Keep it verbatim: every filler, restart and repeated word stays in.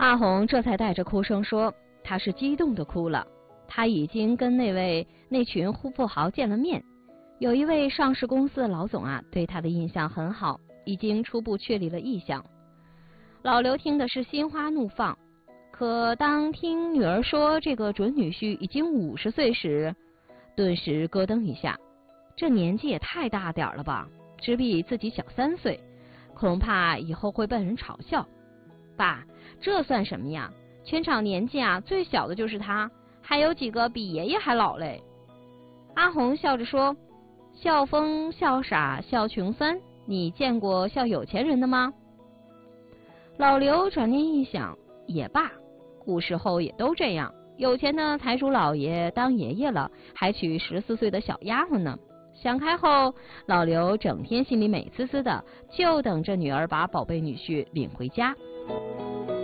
阿红这才带着哭声说，他是激动的哭了。他已经跟那位那群富豪见了面，有一位上市公司的老总啊，对他的印象很好，已经初步确立了意向。老刘听的是心花怒放，可当听女儿说这个准女婿已经五十岁时，顿时咯噔一下，这年纪也太大点了吧，只比自己小三岁，恐怕以后会被人嘲笑。爸，这算什么呀？全场年纪啊最小的就是他，还有几个比爷爷还老嘞。阿红笑着说，笑疯笑傻笑穷酸，你见过笑有钱人的吗？老刘转念一想，也罢，古时候也都这样，有钱的财主老爷当爷爷了，还娶十四岁的小丫鬟呢。想开后，老刘整天心里美滋滋的，就等着女儿把宝贝女婿领回家。